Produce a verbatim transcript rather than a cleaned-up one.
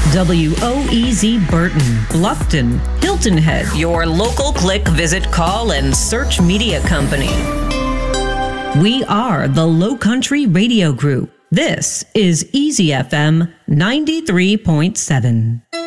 W O E Z Burton, Bluffton, Hilton Head, your local click, visit, call, and search media company. We are the Low Country Radio Group. This is Easy F M ninety-three point seven.